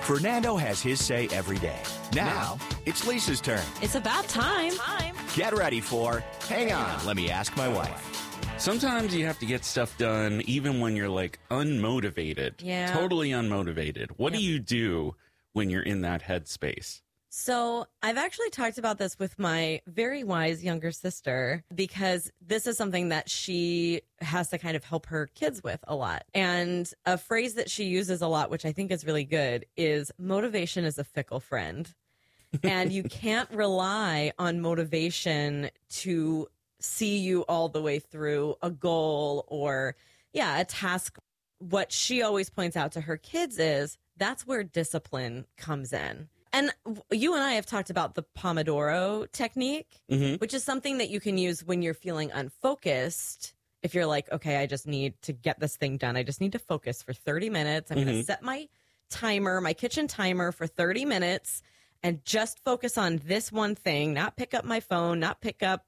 Fernando has his say every day. Now, it's Lisa's turn. It's about time. Get ready for Hang On, Let Me Ask My Wife. Sometimes you have to get stuff done even when you're like unmotivated. Yeah. Totally unmotivated. What do you do when you're in that headspace? So I've actually talked about this with my very wise younger sister because this is something that she has to kind of help her kids with a lot. And a phrase that she uses a lot, which I think is really good, is motivation is a fickle friend. And you can't rely on motivation to see you all the way through a goal or, a task. What she always points out to her kids is that's where discipline comes in. And you and I have talked about the Pomodoro technique, which is something that you can use when you're feeling unfocused. If you're like, okay, I just need to get this thing done. I just need to focus for 30 minutes. I'm going to set my timer, my kitchen timer for 30 minutes and just focus on this one thing, not pick up my phone, not pick up,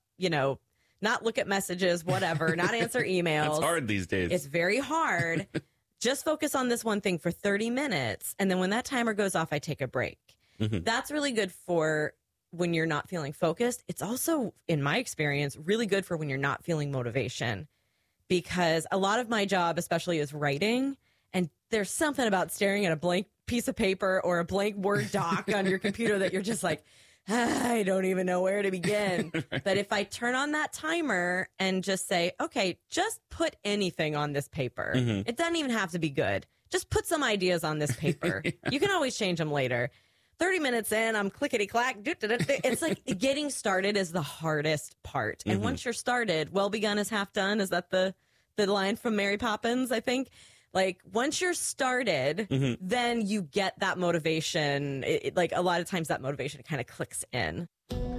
not look at messages, whatever, not answer emails. It's hard these days. It's very hard. Just focus on this one thing for 30 minutes. And then when that timer goes off, I take a break. That's really good for when you're not feeling focused. It's also, in my experience, really good for when you're not feeling motivation, because a lot of my job, especially, is writing. And there's something about staring at a blank piece of paper or a blank Word doc on your computer that you're just like, I don't even know where to begin. Right. But if I turn on that timer and just say, okay, just put anything on this paper. It doesn't even have to be good. Just put some ideas on this paper. You can always change them later. 30 minutes in, I'm clickety-clack. It's like getting started is the hardest part. And once you're started, well begun is half done. Is that the line from Mary Poppins, I think? Like, once you're started, then you get that motivation. Like, a lot of times that motivation kind of clicks in.